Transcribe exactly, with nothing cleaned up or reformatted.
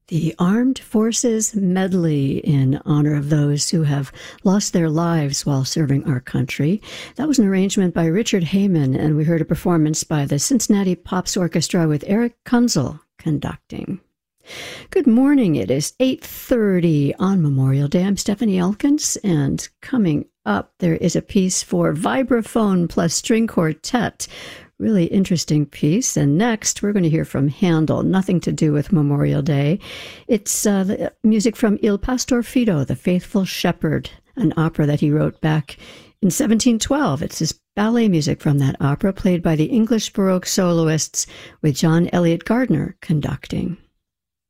The Armed Forces Medley in honor of those who have lost their lives while serving our country. That was an arrangement by Richard Heyman, and we heard a performance by the Cincinnati Pops Orchestra with Eric Kunzel conducting. Good morning. It is eight thirty on Memorial Day. I'm Stephanie Elkins, and coming up, there is a piece for vibraphone plus string quartet. Really interesting piece. And next, we're going to hear from Handel, nothing to do with Memorial Day. It's uh, the music from Il Pastor Fido, the Faithful Shepherd, an opera that he wrote back in seventeen twelve. It's his ballet music from that opera, played by the English Baroque soloists with John Eliot Gardner conducting.